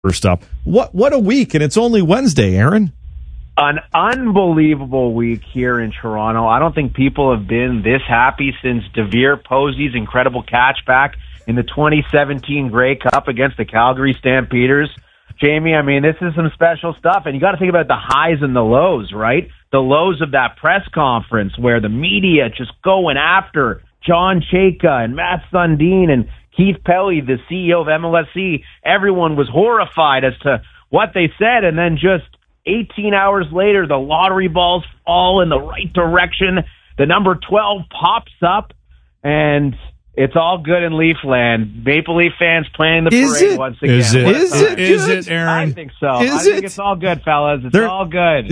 first up. What a week, and it's only Wednesday, Aaron. An unbelievable week here in Toronto. I don't think people have been this happy since DeVere Posey's incredible catchback in the 2017 Grey Cup against the Calgary Stampeders. Jamie, I mean, this is some special stuff, and you got to think about the highs and the lows, right? The lows of that press conference where the media just going after John Chayka and Matt Sundin and Keith Pelly, the CEO of MLSE. Everyone was horrified as to what they said, and then just 18 hours later, the lottery balls fall in the right direction. The number 12 pops up, and it's all good in Leafland. Maple Leaf fans planning the parade once again. Is it, Aaron? I think so. I think it's all good, fellas. It's all good.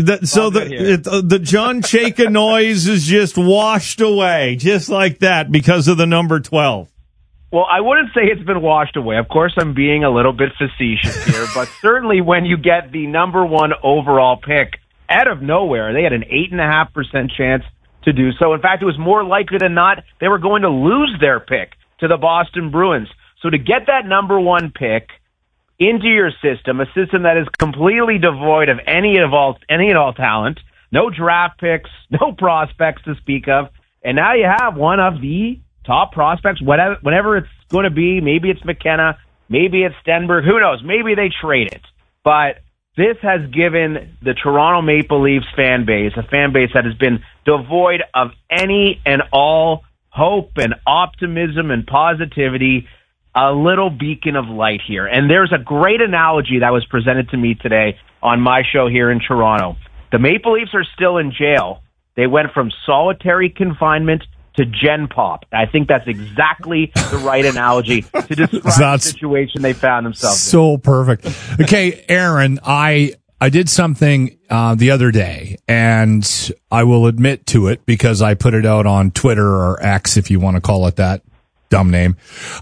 The John Chayka noise is just washed away, just like that, because of the number 12. Well, I wouldn't say it's been washed away. Of course, I'm being a little bit facetious here, but certainly when you get the number one overall pick out of nowhere, they had an 8.5% chance to do so. In fact, it was more likely than not they were going to lose their pick to the Boston Bruins. So to get that number one pick into your system, a system that is completely devoid of any and all talent, no draft picks, no prospects to speak of, and now you have one of the top prospects, whatever it's going to be. Maybe it's McKenna, maybe it's Stenberg, who knows? Maybe they trade it. But this has given the Toronto Maple Leafs fan base, a fan base that has been devoid of any and all hope and optimism and positivity, a little beacon of light here. And there's a great analogy that was presented to me today on my show here in Toronto. The Maple Leafs are still in jail. They went from solitary confinement to Gen Pop. I think that's exactly the right analogy to describe the situation they found themselves in. So perfect. Okay, Aaron, I did something the other day, and I will admit to it because I put it out on Twitter or X, if you want to call it that. Dumb name.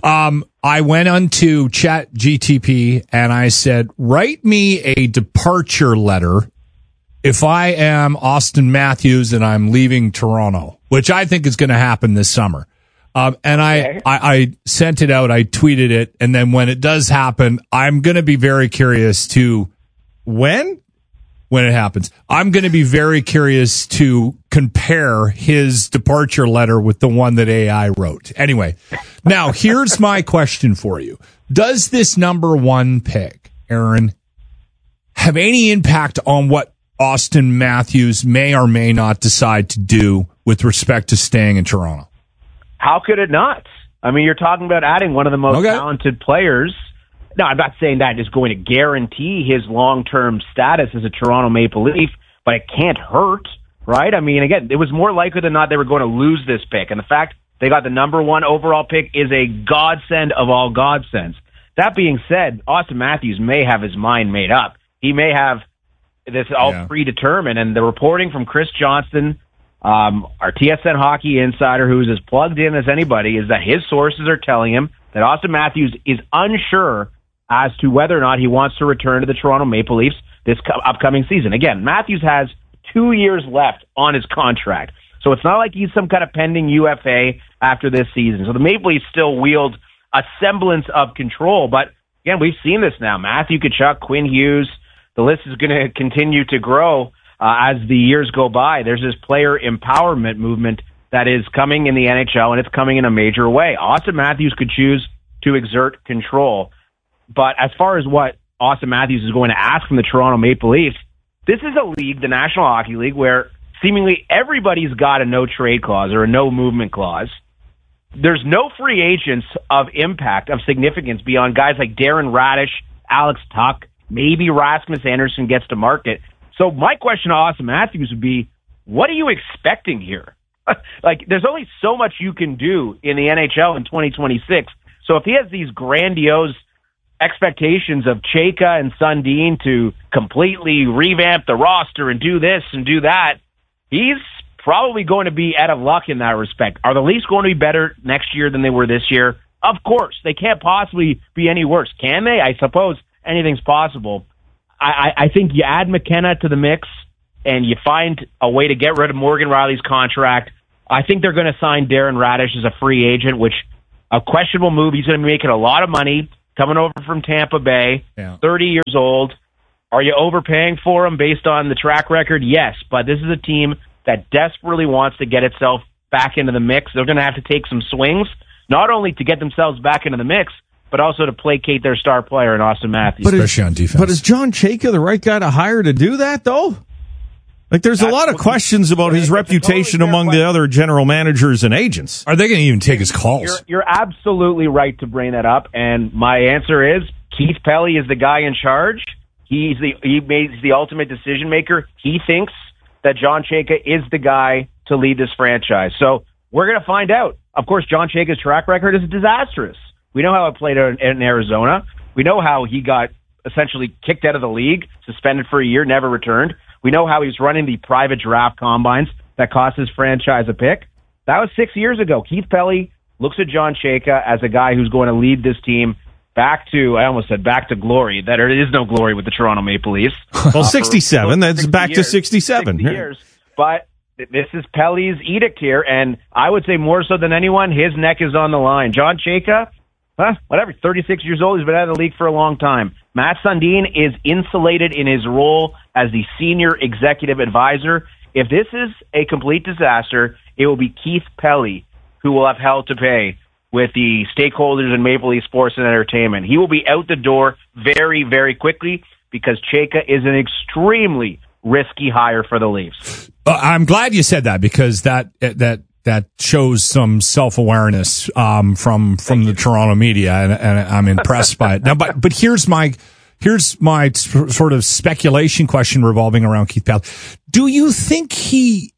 I went onto ChatGTP and I said, write me a departure letter if I am Auston Matthews and I'm leaving Toronto, which I think is going to happen this summer. And I sent it out, I tweeted it, and then when it does happen, I'm going to be very curious to when it happens. I'm going to be very curious to compare his departure letter with the one that AI wrote. Anyway, now here's my question for you. Does this number one pick, Aaron, have any impact on what Auston Matthews may or may not decide to do with respect to staying in Toronto? How could it not? I mean, you're talking about adding one of the most talented players. No, I'm not saying that is going to guarantee his long-term status as a Toronto Maple Leaf, but it can't hurt, right? I mean, again, it was more likely than not they were going to lose this pick, and the fact they got the number one overall pick is a godsend of all godsends. That being said, Auston Matthews may have his mind made up. He may have this all predetermined, and the reporting from Chris Johnston, our TSN hockey insider, who's as plugged in as anybody, is that his sources are telling him that Auston Matthews is unsure as to whether or not he wants to return to the Toronto Maple Leafs this upcoming season. Again, Matthews has 2 years left on his contract, so it's not like he's some kind of pending UFA after this season. So the Maple Leafs still wield a semblance of control, but again, we've seen this now. Matthew Tkachuk, Quinn Hughes, the list is going to continue to grow as the years go by. There's this player empowerment movement that is coming in the NHL, and it's coming in a major way. Auston Matthews could choose to exert control. But as far as what Auston Matthews is going to ask from the Toronto Maple Leafs, this is a league, the National Hockey League, where seemingly everybody's got a no-trade clause or a no-movement clause. There's no free agents of impact, of significance, beyond guys like Darren Radish, Alex Tuch, maybe Rasmus Anderson gets to market. So my question to Auston Matthews would be, what are you expecting here? Like, there's only so much you can do in the NHL in 2026. So if he has these grandiose expectations of Chayka and Sundin to completely revamp the roster and do this and do that, he's probably going to be out of luck in that respect. Are the Leafs going to be better next year than they were this year? Of course. They can't possibly be any worse. Can they? I suppose anything's possible. I think you add McKenna to the mix and you find a way to get rid of Morgan Rielly's contract. I think they're going to sign Darren Radish as a free agent, which a questionable move. He's going to be making a lot of money. coming over from Tampa Bay, 30 years old. Are you overpaying for him based on the track record? Yes, but this is a team that desperately wants to get itself back into the mix. They're going to have to take some swings, not only to get themselves back into the mix, but also to placate their star player in Austin Matthews. Especially on defense. But is John Chayka the right guy to hire to do that, though? Like, there's a lot of questions about his reputation among the other general managers and agents. Are they going to even take his calls? You're absolutely right to bring that up, and my answer is Keith Pelley is the guy in charge. He's the ultimate decision maker. He thinks that John Chayka is the guy to lead this franchise. So we're going to find out. Of course, John Chayka's track record is disastrous. We know how it played in Arizona. We know how he got essentially kicked out of the league, suspended for a year, never returned. We know how he's running the private draft combines that cost his franchise a pick. That was 6 years ago. Keith Pelley looks at John Chayka as a guy who's going to lead this team back to, I almost said back to glory. That there is no glory with the Toronto Maple Leafs. Well, 67. That's back to 67. 60 years. But this is Pelley's edict here, and I would say more so than anyone, his neck is on the line. John Chayka, whatever, 36 years old. He's been out of the league for a long time. Matt Sundin is insulated in his role as the senior executive advisor. If this is a complete disaster, it will be Keith Pelley who will have hell to pay with the stakeholders in Maple Leaf Sports and Entertainment. He will be out the door very, very quickly because Chayka is an extremely risky hire for the Leafs. I'm glad you said that because that shows some self-awareness from the Toronto media, and I'm impressed by it. Now, but here's my sort of speculation question revolving around Keith Pelley. Do you think he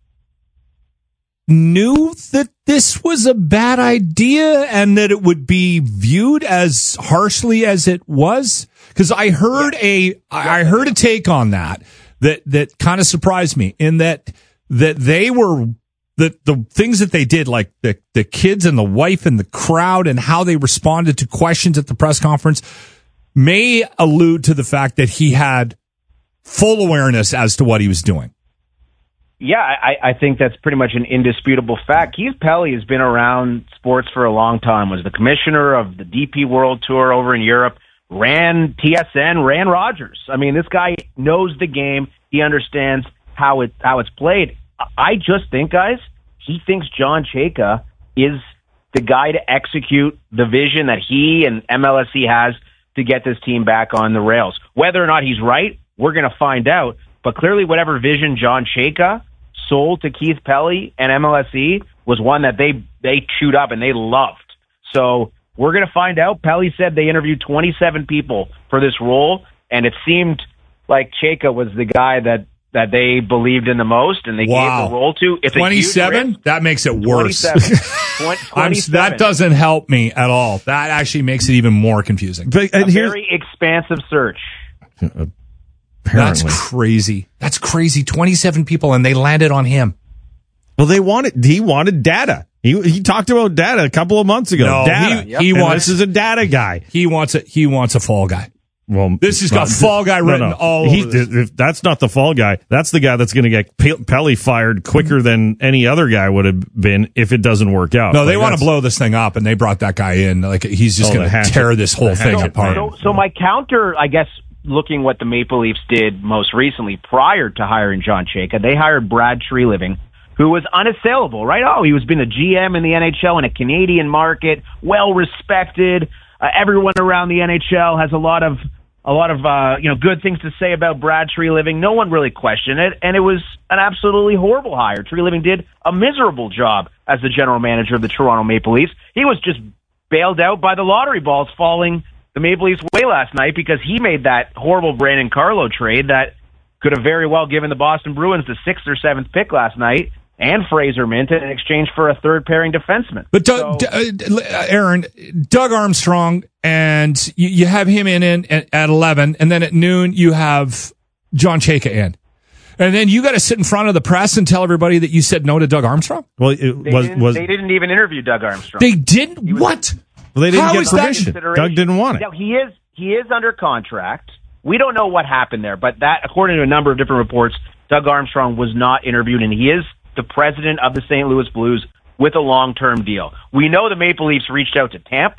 knew that this was a bad idea and that it would be viewed as harshly as it was? Because I heard a take on that kind of surprised me in that they were the things that they did, like the kids and the wife and the crowd and how they responded to questions at the press conference, may allude to the fact that he had full awareness as to what he was doing. Yeah, I think that's pretty much an indisputable fact. Keith Pelley has been around sports for a long time, was the commissioner of the DP World Tour over in Europe, ran TSN, ran Rogers. I mean, this guy knows the game. He understands how it's played. I just think, guys, he thinks John Chayka is the guy to execute the vision that he and MLSE has to get this team back on the rails. Whether or not he's right, we're going to find out. But clearly, whatever vision John Chayka sold to Keith Pelley and MLSE was one that they chewed up and they loved. So we're going to find out. Pelley said they interviewed 27 people for this role, and it seemed like Chayka was the guy that they believed in the most, and they gave the role to. It's 27? That makes it worse. 27. That doesn't help me at all. That actually makes it even more confusing. A very expansive search. That's crazy. That's crazy. 27 people, and they landed on him. Well, he wanted data. He talked about data a couple of months ago. No, data. This is a data guy. He wants a fall guy. Well, this has got fall guy written all over this. That's not the fall guy. That's the guy that's going to get Pelley fired quicker than any other guy would have been if it doesn't work out. No, they want to blow this thing up, and they brought that guy in. Like he's just going to tear this whole thing apart. So my counter, I guess, looking what the Maple Leafs did most recently prior to hiring John Chayka, they hired Brad Treliving, who was unassailable, right? Oh, he was been a GM in the NHL in a Canadian market, well respected. Everyone around the NHL has a lot of good things to say about Brad Treliving. No one really questioned it, and it was an absolutely horrible hire. Treliving did a miserable job as the general manager of the Toronto Maple Leafs. He was just bailed out by the lottery balls falling the Maple Leafs way last night because he made that horrible Brandon Carlo trade that could have very well given the Boston Bruins the 6th or 7th pick last night and Fraser Minton in exchange for a third pairing defenseman. But Aaron, Doug Armstrong, and you have him in at 11, and then at noon you have John Chayka in. And then you got to sit in front of the press and tell everybody that you said no to Doug Armstrong? Well, they didn't even interview Doug Armstrong. They didn't? What? Well, they didn't get permission. Doug didn't want it. Now, he is under contract. We don't know what happened there, but that, according to a number of different reports, Doug Armstrong was not interviewed, and he is the president of the St. Louis Blues with a long-term deal. We know the Maple Leafs reached out to Tampa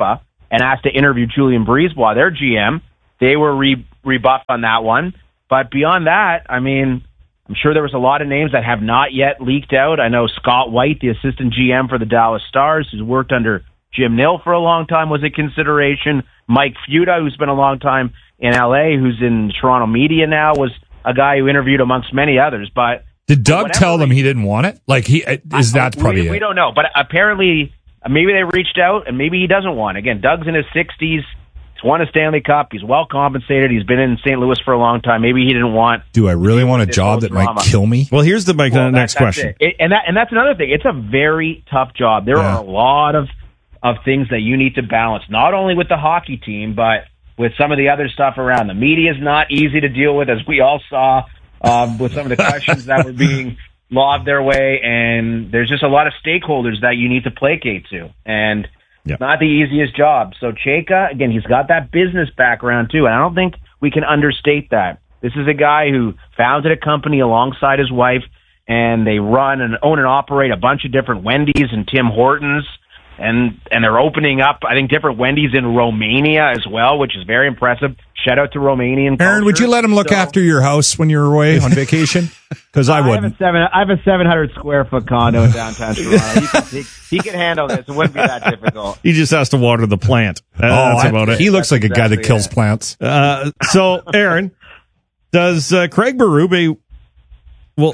and asked to interview Julian Brisebois, their GM. They were rebuffed on that one. But beyond that, I mean, I'm sure there was a lot of names that have not yet leaked out. I know Scott White, the assistant GM for the Dallas Stars, who's worked under Jim Nill for a long time, was a consideration. Mike Futa, who's been a long time in LA, who's in Toronto media now, was a guy who interviewed amongst many others. But did Doug tell them he didn't want it? Like, we don't know. But apparently, maybe they reached out, and maybe he doesn't want it. Again, Doug's in his 60s. He's won a Stanley Cup. He's well compensated. He's been in St. Louis for a long time. Maybe he didn't want. Do I really want a job that might kill me? Well, here's the next question. And that's another thing. It's a very tough job. There are a lot of things that you need to balance, not only with the hockey team, but with some of the other stuff around. The media is not easy to deal with, as we all saw with some of the questions that were being lobbed their way. And there's just a lot of stakeholders that you need to placate to. And it's not the easiest job. So Chayka, again, he's got that business background too, and I don't think we can understate that. This is a guy who founded a company alongside his wife, and they run and own and operate a bunch of different Wendy's and Tim Hortons, and they're opening up, I think, different Wendy's in Romania as well, which is very impressive. Shout out to Romanian culture. Aaron, would you let him look after your house when you're away on vacation? Because I wouldn't. I have a 700 square foot condo in downtown Toronto. He can handle this. It wouldn't be that difficult. He just has to water the plant. That's about it. He looks like a guy that kills plants. So, Aaron, does Craig Berube... Well...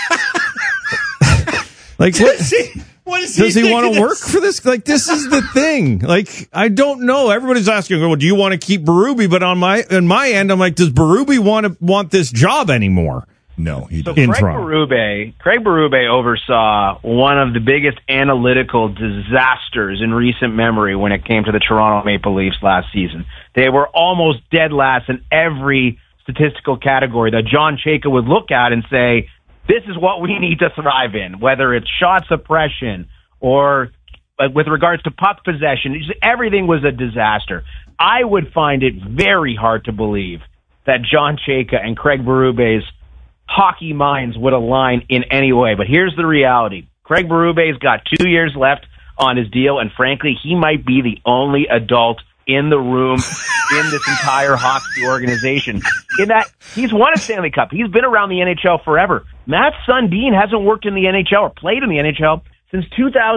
like, what does he want to work for this? Like, this is the thing. Like, I don't know. Everybody's asking, well, do you want to keep Berube? But on my end, I'm like, does Berube want this job anymore? No, he doesn't. So Craig Berube oversaw one of the biggest analytical disasters in recent memory when it came to the Toronto Maple Leafs last season. They were almost dead last in every statistical category that John Chayka would look at and say, this is what we need to thrive in, whether it's shot suppression or with regards to puck possession. Everything was a disaster. I would find it very hard to believe that John Chayka and Craig Berube's hockey minds would align in any way. But here's the reality. Craig Berube's got 2 years left on his deal, and frankly, he might be the only adult in the room in this entire hockey organization. In that, he's won a Stanley Cup. He's been around the NHL forever. Matt Sundin hasn't worked in the NHL or played in the NHL since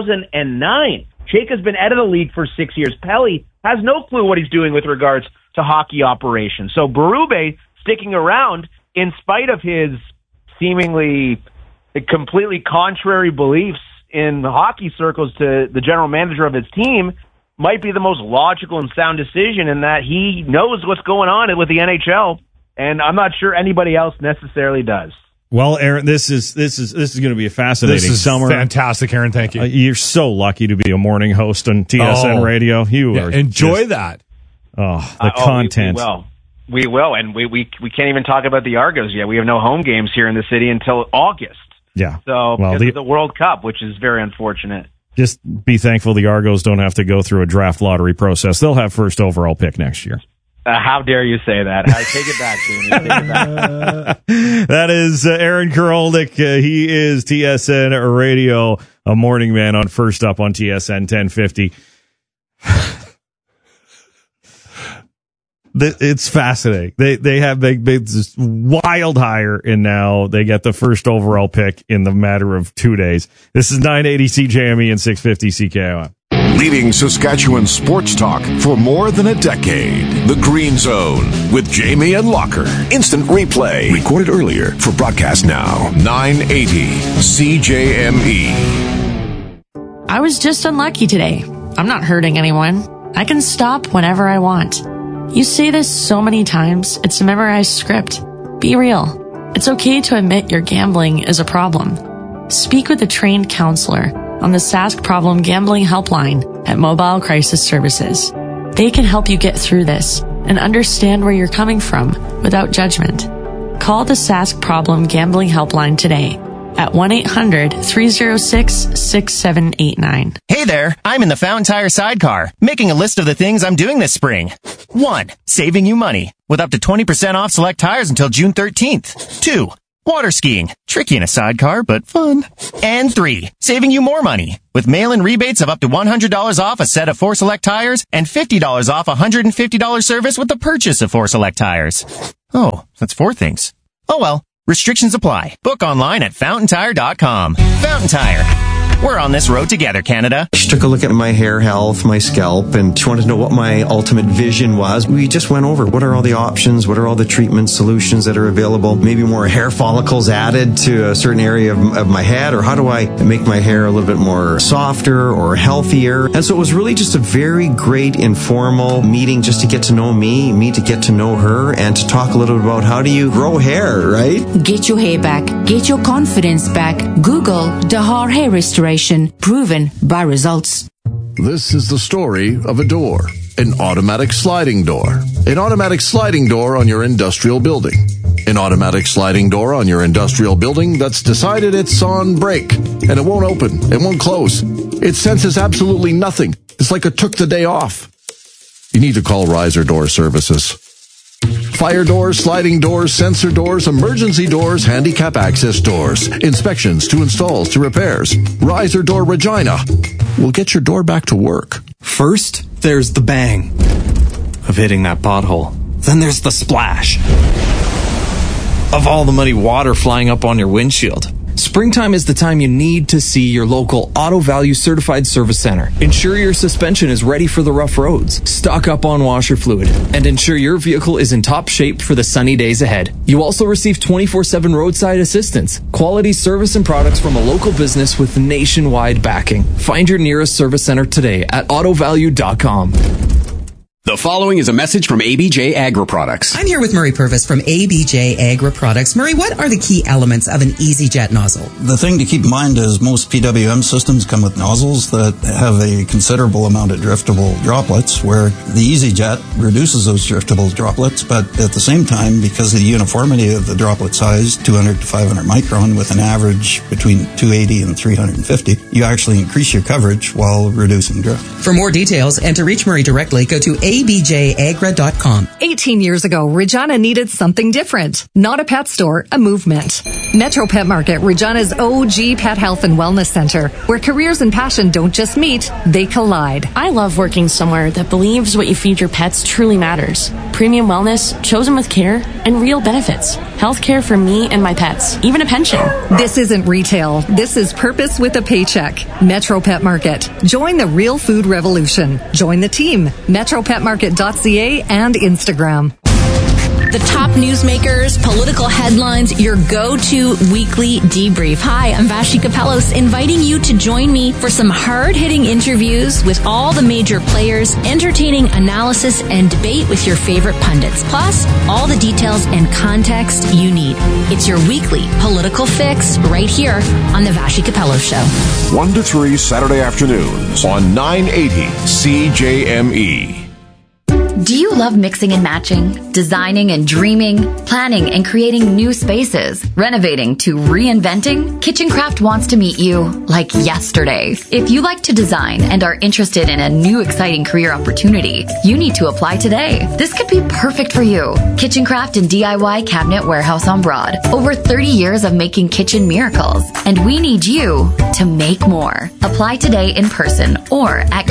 2009. Chayka's been out of the league for 6 years. Pelly has no clue what he's doing with regards to hockey operations. So Berube sticking around in spite of his seemingly completely contrary beliefs in the hockey circles to the general manager of his team might be the most logical and sound decision, in that he knows what's going on with the NHL, and I'm not sure anybody else necessarily does. Well, Aaron, this is going to be a fascinating summer. Fantastic, Aaron. Thank you. You're so lucky to be a morning host on TSN Radio. You are enjoy that. The content. We will, and we can't even talk about the Argos yet. We have no home games here in the city until August. Yeah. So because of the World Cup, which is very unfortunate. Just be thankful the Argos don't have to go through a draft lottery process. They'll have first overall pick next year. How dare you say that? Take it back, Jamie. Take it back. That is Aaron Karoldik. He is TSN Radio, a morning man on First Up on TSN 1050. It's fascinating. They have this wild hire, and now they get the first overall pick in the matter of 2 days. This is 980 CJME and 650 CKOM. Leading Saskatchewan sports talk for more than a decade. The Green Zone with Jamie and Locker. Instant replay. Recorded earlier for broadcast now. 980 CJME. I was just unlucky today. I'm not hurting anyone. I can stop whenever I want. You say this so many times, it's a memorized script. Be real. It's okay to admit your gambling is a problem. Speak with a trained counselor on the Sask Problem Gambling Helpline at Mobile Crisis Services. They can help you get through this and understand where you're coming from without judgment. Call the Sask Problem Gambling Helpline today at 1-800-306-6789. Hey there, I'm in the Fountain Tire sidecar, making a list of the things I'm doing this spring. 1. Saving you money with up to 20% off select tires until June 13th. 2. water skiing. Tricky in a sidecar, but fun. And 3, saving you more money with mail-in rebates of up to $100 off a set of 4 Select tires and $50 off a $150 service with the purchase of 4 Select tires. Oh, that's 4 things. Oh well, restrictions apply. Book online at FountainTire.com. Fountain Tire. We're on this road together, Canada. She took a look at my hair health, my scalp, and she wanted to know what my ultimate vision was. We just went over what are all the options, what are all the treatment solutions that are available, maybe more hair follicles added to a certain area of my head, or how do I make my hair a little bit more softer or healthier. And so it was really just a very great informal meeting just to get to know me to get to know her, and to talk a little bit about how do you grow hair, right? Get your hair back. Get your confidence back. Google Dahar Hair Restoration. Proven by results. This is the story of a door, an automatic sliding door. An automatic sliding door on your industrial building. An automatic sliding door on your industrial building that's decided it's on break, and it won't open, it won't close. It senses absolutely nothing. It's like it took the day off. You need to call Riser Door Services. Fire doors, sliding doors, sensor doors, emergency doors, handicap access doors, inspections to installs to repairs. Riser Door Regina will get your door back to work. First, there's the bang of hitting that pothole. Then there's the splash of all the muddy water flying up on your windshield. Springtime is the time you need to see your local Auto Value Certified Service Center. Ensure your suspension is ready for the rough roads. Stock up on washer fluid and ensure your vehicle is in top shape for the sunny days ahead. You also receive 24/7 roadside assistance, quality service and products from a local business with nationwide backing. Find your nearest service center today at autovalue.com. The following is a message from ABJ Agri-Products. I'm here with Murray Purvis from ABJ Agri-Products. Murray, what are the key elements of an EasyJet nozzle? The thing to keep in mind is most PWM systems come with nozzles that have a considerable amount of driftable droplets, where the EasyJet reduces those driftable droplets, but at the same time, because of the uniformity of the droplet size, 200 to 500 micron with an average between 280 and 350, you actually increase your coverage while reducing drift. For more details and to reach Murray directly, go to abjagra.com. 18 years ago, Regina needed something different. Not a pet store, a movement. Metro Pet Market, Regina's OG pet health and wellness center, where careers and passion don't just meet, they collide. I love working somewhere that believes what you feed your pets truly matters. Premium wellness, chosen with care, and real benefits. Healthcare for me and my pets, even a pension. This isn't retail. This is purpose with a paycheck. Metro Pet Market. Join the real food revolution. Join the team. MetroPetMarket.ca and Instagram. The top newsmakers, political headlines, your go-to weekly debrief. Hi, I'm Vashi Kapelos, inviting you to join me for some hard-hitting interviews with all the major players, entertaining analysis and debate with your favorite pundits, plus all the details and context you need. It's your weekly political fix right here on The Vashi Kapelos Show. 1 to 3 Saturday afternoons on 980 CJME. Do you love mixing and matching, designing and dreaming, planning and creating new spaces, renovating to reinventing? Kitchencraft wants to meet you like yesterday. If you like to design and are interested in a new exciting career opportunity, you need to apply today. This could be perfect for you. Kitchencraft and DIY Cabinet Warehouse on Broad. Over 30 years of making kitchen miracles, and we need you to make more. Apply today in person or at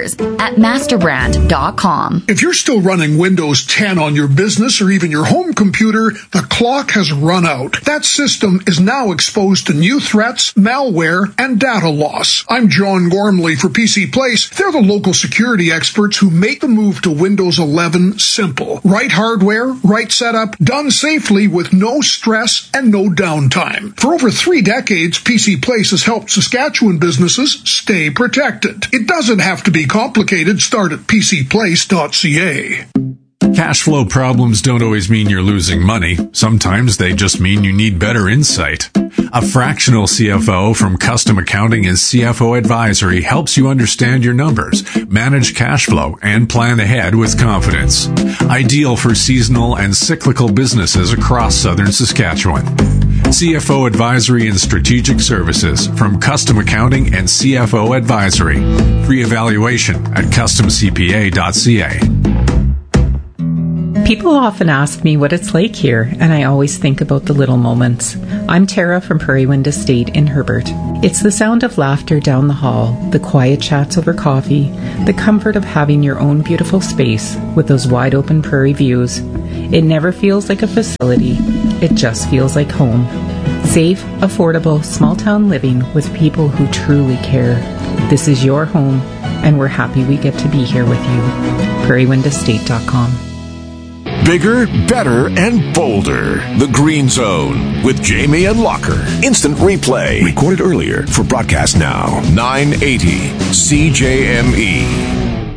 careers@masterbrand.com. If you're still running Windows 10 on your business or even your home computer, the clock has run out. That system is now exposed to new threats, malware, and data loss. I'm John Gormley for PC Place. They're the local security experts who make the move to Windows 11 simple. Right hardware, right setup, done safely with no stress and no downtime. For over 3 decades, PC Place has helped Saskatchewan businesses stay protected. It doesn't have to be complicated. Start at pcplace.ca. Cash flow problems don't always mean you're losing money. Sometimes they just mean you need better insight. A fractional CFO from Custom Accounting and CFO Advisory helps you understand your numbers, manage cash flow, and plan ahead with confidence. Ideal for seasonal and cyclical businesses across southern Saskatchewan. CFO Advisory and Strategic Services from Custom Accounting and CFO Advisory. Free evaluation at customcpa.ca. People often ask me what it's like here, and I always think about the little moments. I'm Tara from Prairie Wind Estate in Herbert. It's the sound of laughter down the hall, the quiet chats over coffee, the comfort of having your own beautiful space with those wide open prairie views. It never feels like a facility. It just feels like home. Safe, affordable, small town living with people who truly care. This is your home, and we're happy we get to be here with you. prairiewindestate.com. Bigger, better, and bolder. The Green Zone with Jamie and Locker. Instant replay. Recorded earlier for broadcast now. 980 CJME.